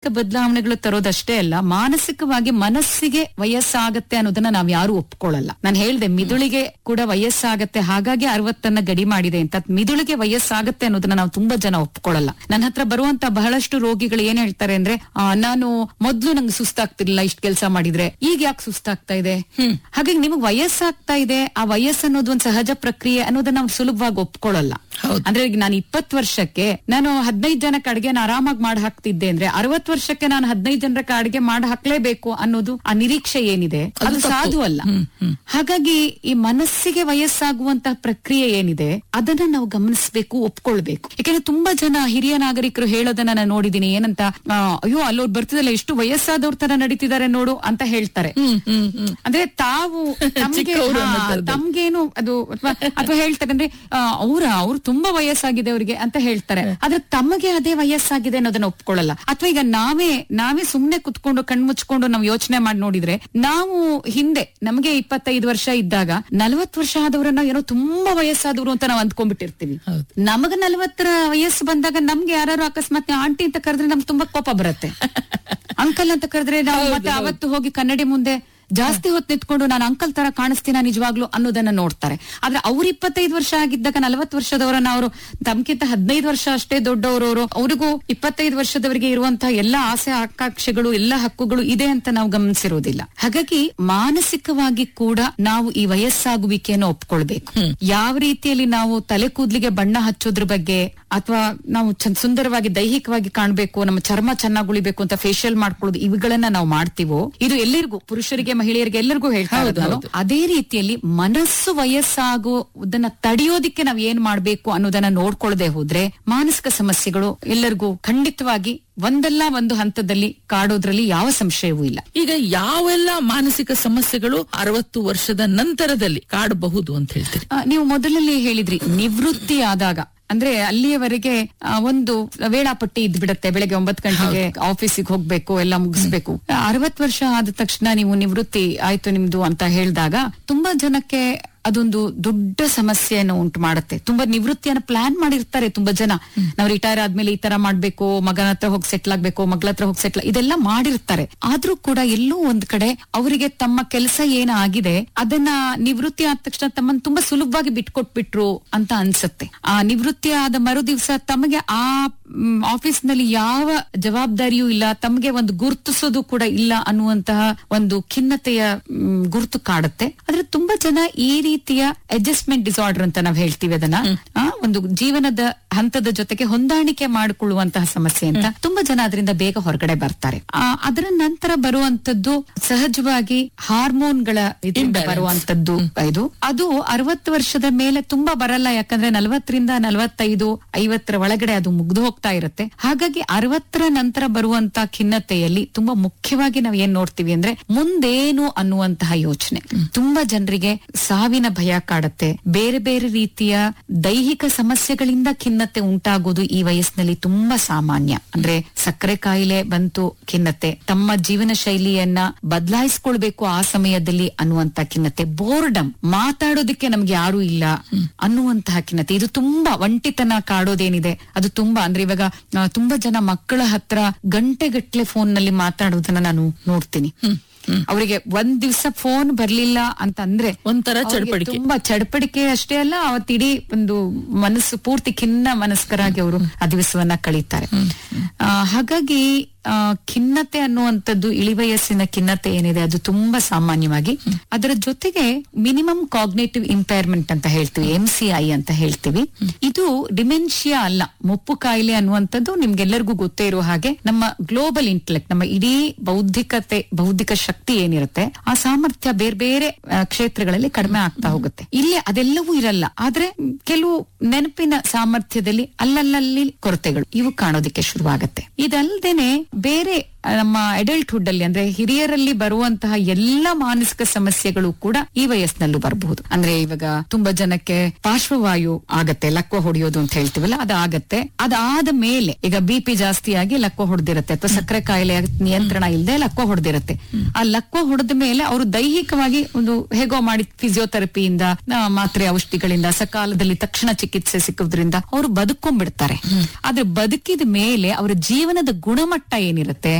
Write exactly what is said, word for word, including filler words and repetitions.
ಬದಲಾವಣೆಗಳು ತರೋದಷ್ಟೇ ಅಲ್ಲ, ಮಾನಸಿಕವಾಗಿ ಮನಸ್ಸಿಗೆ ವಯಸ್ಸಾಗತ್ತೆ ಅನ್ನೋದನ್ನ ನಾವ್ ಯಾರು ಒಪ್ಕೊಳ್ಳಲ್ಲ. ನಾನು ಹೇಳ್ದೆ ಮಿದುಳಿಗೆ ಕೂಡ ವಯಸ್ಸಾಗತ್ತೆ, ಹಾಗಾಗಿ ಅರವತ್ತನ್ನ ಗಡಿ ಮಾಡಿದೆ ಅಂತ. ಮಿದುಳಿಗೆ ವಯಸ್ಸಾಗತ್ತೆ ಅನ್ನೋದನ್ನ ನಾವು ತುಂಬಾ ಜನ ಒಪ್ಕೊಳ್ಳಲ್ಲ. ನನ್ನ ಹತ್ರ ಬರುವಂತ ಬಹಳಷ್ಟು ರೋಗಿಗಳು ಏನ್ ಹೇಳ್ತಾರೆ ಅಂದ್ರೆ, ಆ, ನಾನು ಮೊದ್ಲು ನಂಗೆ ಸುಸ್ತಾಗ್ತಿರ್ಲಿಲ್ಲ ಇಷ್ಟ ಕೆಲಸ ಮಾಡಿದ್ರೆ, ಈಗ ಯಾಕೆ ಸುಸ್ತಾಗ್ತಾ ಇದೆ? ಹಾಗಾಗಿ ನಿಮಗ್ ವಯಸ್ಸಾಗ್ತಾ ಇದೆ, ಆ ವಯಸ್ಸು ಅನ್ನೋದು ಒಂದು ಸಹಜ ಪ್ರಕ್ರಿಯೆ ಅನ್ನೋದನ್ನ ನಾವು ಸುಲಭವಾಗಿ ಒಪ್ಕೊಳ್ಳಲ್ಲ. ಅಂದ್ರೆ ಈಗ ನಾನು ಇಪ್ಪತ್ತು ವರ್ಷಕ್ಕೆ ನಾನು ಹದಿನೈದು ಜನಕ್ಕೆ ಅಡಿಗೆ ಆರಾಮಾಗಿ ಮಾಡಿ ಹಾಕ್ತಿದ್ದೆ ಅಂದ್ರೆ, ಅರವತ್ತು ವರ್ಷಕ್ಕೆ ನಾನು ಹದಿನೈದು ಜನಕ್ಕೆ ಅಡಿಗೆ ಮಾಡಿ ಹಾಕ್ಲೇಬೇಕು ಅನ್ನೋದು ಆ ನಿರೀಕ್ಷೆ ಏನಿದೆ ಅದು ಸಾಧು ಅಲ್ಲ. ಹಾಗಾಗಿ ಈ ಮನಸ್ಸಿಗೆ ವಯಸ್ಸಾಗುವಂತಹ ಪ್ರಕ್ರಿಯೆ ಏನಿದೆ ಅದನ್ನ ನಾವು ಗಮನಿಸಬೇಕು, ಒಪ್ಕೊಳ್ಬೇಕು. ಯಾಕಂದ್ರೆ ತುಂಬಾ ಜನ ಹಿರಿಯ ನಾಗರಿಕರು ಹೇಳೋದನ್ನ ನಾನು ನೋಡಿದೀನಿ. ಏನಂತ, ಅಯ್ಯೋ ಅಲ್ಲೋರ್ ಬರ್ತಿದಲ್ಲ ಎಷ್ಟು ವಯಸ್ಸಾದವ್ರ ತರ ನಡೀತಿದ್ದಾರೆ ನೋಡು ಅಂತ ಹೇಳ್ತಾರೆ. ಅಂದ್ರೆ ತಾವು ತಮ್ಗೇನು ಅದು ಅಥವಾ ಹೇಳ್ತಾರೆ ಅಂದ್ರೆ ಅವ್ರ ಅವ್ರು ತುಂಬಾ ವಯಸ್ಸಾಗಿದೆ ಅವ್ರಿಗೆ ಅಂತ ಹೇಳ್ತಾರೆ. ಆದ್ರೆ ತಮಗೆ ಅದೇ ವಯಸ್ಸಾಗಿದೆ ಅನ್ನೋದನ್ನ ಒಪ್ಕೊಳ್ಳಲ್ಲ. ಅಥವಾ ಈಗ ನಾವೇ ನಾವೇ ಸುಮ್ನೆ ಕುತ್ಕೊಂಡು ಕಣ್ಮುಚ್ಕೊಂಡು ನಾವು ಯೋಚನೆ ಮಾಡಿ ನೋಡಿದ್ರೆ, ನಾವು ಹಿಂದೆ ನಮಗೆ ಇಪ್ಪತ್ತೈದು ವರ್ಷ ಇದ್ದಾಗ ನಲವತ್ತು ವರ್ಷ ಆದವರನ್ನ ಏನೋ ತುಂಬಾ ವಯಸ್ಸಾದವರು ಅಂತ ನಾವು ಅಂದ್ಕೊಂಡ್ಬಿಟ್ಟಿರ್ತೀವಿ. ನಮಗ ನಲವತ್ತರ ವಯಸ್ಸು ಬಂದಾಗ ನಮ್ಗೆ ಯಾರು ಅಕಸ್ಮಾತ್ ಆಂಟಿ ಅಂತ ಕರೆದ್ರೆ ನಮ್ಗೆ ತುಂಬಾ ಕೋಪ ಬರುತ್ತೆ. ಅಂಕಲ್ ಅಂತ ಕರೆದ್ರೆ ನಾವು ಮತ್ತೆ ಅವತ್ತು ಹೋಗಿ ಕನ್ನಡಿ ಮುಂದೆ ಜಾಸ್ತಿ ಹೊತ್ತು ನಿಂತ್ಕೊಂಡು ನಾನು ಅಂಕಲ್ ತರ ಕಾಣಿಸ್ತೀನ ನಿಜವಾಗ್ಲು ಅನ್ನೋದನ್ನ ನೋಡ್ತಾರೆ. ಆದ್ರೆ ಅವ್ರು ಇಪ್ಪತ್ತೈದು ವರ್ಷ ಆಗಿದ್ದಾಗ ನಲವತ್ತು ವರ್ಷದವರನ್ನ ಅವರು ತಮ್ಗಿಂತ ಹದಿನೈದು ವರ್ಷ ಅಷ್ಟೇ ದೊಡ್ಡವರವರು, ಅವ್ರಿಗೂ ಇಪ್ಪತ್ತೈದು ವರ್ಷದವರಿಗೆ ಇರುವಂತಹ ಎಲ್ಲಾ ಆಸೆ ಆಕಾಂಕ್ಷೆಗಳು ಎಲ್ಲ ಹಕ್ಕುಗಳು ಇದೆ ಅಂತ ನಾವು ಗಮನಿಸಿರೋದಿಲ್ಲ. ಹಾಗಾಗಿ ಮಾನಸಿಕವಾಗಿ ಕೂಡ ನಾವು ಈ ವಯಸ್ಸಾಗುವಿಕೆಯನ್ನು ಒಪ್ಕೊಳ್ಬೇಕು. ಯಾವ ರೀತಿಯಲ್ಲಿ ನಾವು ತಲೆ ಕೂದ್ಲಿಗೆ ಬಣ್ಣ ಹಚ್ಚೋದ್ರ ಬಗ್ಗೆ, ಅಥವಾ ನಾವು ಸುಂದರವಾಗಿ ದೈಹಿಕವಾಗಿ ಕಾಣ್ಬೇಕು, ನಮ್ಮ ಚರ್ಮ ಚೆನ್ನಾಗಿ ಉಳಿಬೇಕು ಅಂತ ಫೇಶಿಯಲ್ ಮಾಡ್ಕೊಳ್ಳೋದು, ಇವುಗಳನ್ನ ನಾವು ಮಾಡ್ತೀವೋ, ಇದು ಎಲ್ಲರಿಗೂ, ಪುರುಷರಿಗೆ ಮಹಿಳೆಯರಿಗೆ ಎಲ್ಲರಿಗೂ ಹೇಳ್ತಾ ಇರೋದು ನಾನು. ಅದೇ ರೀತಿಯಲ್ಲಿ ಮನಸ್ಸು ವಯಸ್ಸಾಗೋದನ್ನ ತಡೆಯೋದಿಕ್ಕೆ ನಾವ್ ಏನ್ ಮಾಡ್ಬೇಕು ಅನ್ನೋದನ್ನ ನೋಡ್ಕೊಳ್ಳದೆ ಹೋದ್ರೆ ಮಾನಸಿಕ ಸಮಸ್ಯೆಗಳು ಎಲ್ಲರಿಗೂ ಖಂಡಿತವಾಗಿ ಒಂದಲ್ಲ ಒಂದು ಹಂತದಲ್ಲಿ ಕಾಡೋದ್ರಲ್ಲಿ ಯಾವ ಸಂಶಯವೂ ಇಲ್ಲ. ಈಗ ಯಾವೆಲ್ಲ ಮಾನಸಿಕ ಸಮಸ್ಯೆಗಳು ಅರವತ್ತು ವರ್ಷದ ನಂತರದಲ್ಲಿ ಕಾಡಬಹುದು ಅಂತ ಹೇಳ್ತೀರಿ? ನೀವು ಮೊದಲಲ್ಲಿ ಹೇಳಿದ್ರಿ ನಿವೃತ್ತಿ ಆದಾಗ, ಅಂದ್ರೆ ಅಲ್ಲಿಯವರೆಗೆ ಒಂದು ವೇಳಾಪಟ್ಟಿ ಇದ್ ಬಿಡತ್ತೆ. ಬೆಳಗ್ಗೆ ಒಂಬತ್ತು ಗಂಟೆಗೆ ಆಫೀಸಿಗೆ ಹೋಗ್ಬೇಕು, ಎಲ್ಲ ಮುಗಿಸ್ಬೇಕು. ಅರವತ್ತು ವರ್ಷ ಆದ ತಕ್ಷಣ ನೀವು ನಿವೃತ್ತಿ ಆಯ್ತು ನಿಮ್ದು ಅಂತ ಹೇಳಿದಾಗ ತುಂಬಾ ಜನಕ್ಕೆ ಅದೊಂದು ದೊಡ್ಡ ಸಮಸ್ಯೆಯನ್ನು ಉಂಟು ಮಾಡುತ್ತೆ. ತುಂಬಾ ನಿವೃತ್ತಿಯನ್ನ ಪ್ಲಾನ್ ಮಾಡಿರ್ತಾರೆ ತುಂಬಾ ಜನ. ನಾವು ರಿಟೈರ್ ಆದ್ಮೇಲೆ ಈ ತರ ಮಾಡ್ಬೇಕು, ಮಗನ ಹತ್ರ ಹೋಗಿ ಸೆಟ್ಲ್ ಆಗ್ಬೇಕು, ಮಗಳ ಹತ್ರ ಹೋಗಿ ಸೆಟ್ಲ್, ಇದೆಲ್ಲ ಮಾಡಿರ್ತಾರೆ. ಆದ್ರೂ ಕೂಡ ಎಲ್ಲೋ ಒಂದ್ ಕಡೆ ಅವರಿಗೆ ತಮ್ಮ ಕೆಲಸ ಏನಾಗಿದೆ ಅದನ್ನ ನಿವೃತ್ತಿ ಆದ ತಕ್ಷಣ ತಮ್ಮನ್ನ ತುಂಬಾ ಸುಲಭವಾಗಿ ಬಿಟ್ಕೊಟ್ಬಿಟ್ರು ಅಂತ ಅನ್ಸುತ್ತೆ. ಆ ನಿವೃತ್ತಿ ಆದ ಮರು ದಿವಸ ತಮಗೆ ಆ ಆಫೀಸ್ ನಲ್ಲಿ ಯಾವ ಜವಾಬ್ದಾರಿಯೂ ಇಲ್ಲ, ತಮಗೆ ಒಂದು ಗುರುತಿಸೋದು ಕೂಡ ಇಲ್ಲ ಅನ್ನುವಂತಹ ಒಂದು ಖಿನ್ನತೆಯ ಗುರುತು ಕಾಡುತ್ತೆ. ಆದ್ರೆ ತುಂಬಾ ಜನ ಈ ರೀತಿಯ ಅಡ್ಜಸ್ಟ್ಮೆಂಟ್ ಡಿಸಾರ್ಡರ್ ಅಂತ ನಾವ್ ಹೇಳ್ತೀವಿ ಅದನ್ನ, ಒಂದು ಜೀವನದ ಹಂತದ ಜೊತೆಗೆ ಹೊಂದಾಣಿಕೆ ಮಾಡಿಕೊಳ್ಳುವಂತಹ ಸಮಸ್ಯೆ ಅಂತ ತುಂಬಾ ಜನ ಅದರಿಂದ ಬೇಗ ಹೊರಗಡೆ ಬರ್ತಾರೆ. ಅದರ ನಂತರ ಬರುವಂತದ್ದು ಸಹಜವಾಗಿ ಹಾರ್ಮೋನ್ಗಳ ಇದರಿಂದ ಬರುವಂತದ್ದು. ಇದು ಅದು ಅರವತ್ತು ವರ್ಷದ ಮೇಲೆ ತುಂಬಾ ಬರಲ್ಲ, ಯಾಕಂದ್ರೆ ನಲವತ್ತರಿಂದ ನಲವತ್ತೈದು ಐವತ್ತರ ಒಳಗಡೆ ಅದು ಮುಗ್ದು ಹೋಗ್ತಾ ಇರುತ್ತೆ. ಹಾಗಾಗಿ ಅರವತ್ತರ ನಂತರ ಬರುವಂತ ಖಿನ್ನತೆಯಲ್ಲಿ ತುಂಬಾ ಮುಖ್ಯವಾಗಿ ನಾವ್ ಏನ್ ನೋಡ್ತೀವಿ ಅಂದ್ರೆ ಮುಂದೇನು ಅನ್ನುವಂತಹ ಯೋಚನೆ. ತುಂಬಾ ಜನರಿಗೆ ಸಾವಿನ ಭಯ ಕಾಡುತ್ತೆ. ಬೇರೆ ಬೇರೆ ರೀತಿಯ ದೈಹಿಕ ಸಮಸ್ಯೆಗಳಿಂದ ಖಿನ್ನತೆ ಉಂಟಾಗೋದು ಈ ವಯಸ್ಸಿನಲ್ಲಿ ತುಂಬಾ ಸಾಮಾನ್ಯ. ಅಂದ್ರೆ ಸಕ್ಕರೆ ಕಾಯಿಲೆ ಬಂತು ಖಿನ್ನತೆ, ತಮ್ಮ ಜೀವನ ಶೈಲಿಯನ್ನ ಬದಲಾಯಿಸ್ಕೊಳ್ಬೇಕು ಆ ಸಮಯದಲ್ಲಿ ಅನ್ನುವಂತ ಖಿನ್ನತೆ, ಬೋರ್ಡಮ್, ಮಾತಾಡೋದಕ್ಕೆ ನಮ್ಗೆ ಯಾರು ಇಲ್ಲ ಅನ್ನುವಂತಹ ಖಿನ್ನತೆ, ಇದು ತುಂಬಾ ಒಂಟಿತನ ಕಾಡೋದೇನಿದೆ ಅದು ತುಂಬಾ. ಅಂದ್ರೆ ಇವಾಗ ತುಂಬಾ ಜನ ಮಕ್ಕಳ ಹತ್ರ ಗಂಟೆಗಟ್ಲೆ ಫೋನ್ ನಲ್ಲಿ ಮಾತಾಡೋದನ್ನ ನಾನು ನೋಡ್ತೀನಿ. ಅವರಿಗೆ ಒಂದ್ ದಿವ್ಸ ಫೋನ್ ಬರ್ಲಿಲ್ಲ ಅಂತಂದ್ರೆ ಒಂಥರ ಚಡ್ಪಡಿಕೆ, ತುಂಬಾ ಚಡ್ಪಡಿಕೆ ಅಷ್ಟೇ ಅಲ್ಲ, ಅವತ್ತಿಡೀ ಒಂದು ಮನಸ್ಸು ಪೂರ್ತಿ ಖಿನ್ನ ಮನಸ್ಕರಾಗಿ ಅವರು ಆ ದಿವಸವನ್ನ ಕಳೀತಾರೆ. ಹಾಗಾಗಿ ಆ ಖಿನ್ನತೆ ಅನ್ನುವಂಥದ್ದು, ಇಳಿವಯಸ್ಸಿನ ಖಿನ್ನತೆ ಏನಿದೆ ಅದು ತುಂಬಾ ಸಾಮಾನ್ಯವಾಗಿ. ಅದರ ಜೊತೆಗೆ ಮಿನಿಮಮ್ ಕಾಗ್ನೇಟಿವ್ ಇಂಪೈರ್ಮೆಂಟ್ ಅಂತ ಹೇಳ್ತೀವಿ, ಎಂ ಸಿ ಐ ಅಂತ ಹೇಳ್ತೀವಿ. ಇದು ಡಿಮೆನ್ಷಿಯಾ ಅಲ್ಲ, ಮುಪ್ಪು ಕಾಯಿಲೆ ಅನ್ನುವಂಥದ್ದು ನಿಮ್ಗೆಲ್ಲರಿಗೂ ಗೊತ್ತೇ ಇರೋ ಹಾಗೆ ನಮ್ಮ ಗ್ಲೋಬಲ್ ಇಂಟೆಲೆಕ್ಟ್, ನಮ್ಮ ಇಡೀ ಬೌದ್ಧಿಕತೆ, ಬೌದ್ಧಿಕ ಶಕ್ತಿ ಏನಿರುತ್ತೆ ಆ ಸಾಮರ್ಥ್ಯ ಬೇರೆ ಬೇರೆ ಕ್ಷೇತ್ರಗಳಲ್ಲಿ ಕಡಿಮೆ ಆಗ್ತಾ ಹೋಗುತ್ತೆ. ಇಲ್ಲಿ ಅದೆಲ್ಲವೂ ಇರಲ್ಲ, ಆದ್ರೆ ಕೆಲವು ನೆನಪಿನ ಸಾಮರ್ಥ್ಯದಲ್ಲಿ ಅಲ್ಲಲ್ಲಿ ಕೊರತೆಗಳು ಇವು ಕಾಣೋದಿಕ್ಕೆ ಶುರುವಾಗತ್ತೆ. ಇದಲ್ದೇನೆ ಬೇರೆ ನಮ್ಮ ಅಡಲ್ಟ್ಹುಡ್ ಅಲ್ಲಿ, ಅಂದ್ರೆ ಹಿರಿಯರಲ್ಲಿ ಬರುವಂತಹ ಎಲ್ಲ ಮಾನಸಿಕ ಸಮಸ್ಯೆಗಳು ಕೂಡ ಈ ವಯಸ್ಸಿನಲ್ಲೂ ಬರಬಹುದು. ಅಂದ್ರೆ ಇವಾಗ ತುಂಬಾ ಜನಕ್ಕೆ ಪಾರ್ಶ್ವವಾಯು ಆಗತ್ತೆ, ಲಕ್ವ ಹೊಡೆಯೋದು ಅಂತ ಹೇಳ್ತೀವಲ್ಲ, ಅದಾಗತ್ತೆ. ಅದಾದ ಮೇಲೆ ಈಗ ಬಿ ಪಿ ಜಾಸ್ತಿ ಆಗಿ ಲಕ್ವ ಹೊಡೆದಿರತ್ತೆ, ಅಥವಾ ಸಕ್ಕರೆ ಕಾಯಿಲೆ ನಿಯಂತ್ರಣ ಇಲ್ಲದೆ ಲಕ್ವ ಹೊಡೆದಿರತ್ತೆ. ಆ ಲಕ್ವ ಹೊಡೆದ ಮೇಲೆ ಅವರು ದೈಹಿಕವಾಗಿ ಒಂದು ಹೇಗೋ ಮಾಡಿ ಫಿಸಿಯೋಥೆರಪಿಯಿಂದ, ಮಾತ್ರೆ ಔಷಧಿಗಳಿಂದ, ಸಕಾಲದಲ್ಲಿ ತಕ್ಷಣ ಚಿಕಿತ್ಸೆ ಸಿಕ್ಕೋದ್ರಿಂದ ಅವರು ಬದುಕೊಂಡ್ಬಿಡ್ತಾರೆ. ಆದ್ರೆ ಬದುಕಿದ ಮೇಲೆ ಅವರ ಜೀವನದ ಗುಣಮಟ್ಟ ಏನಿರುತ್ತೆ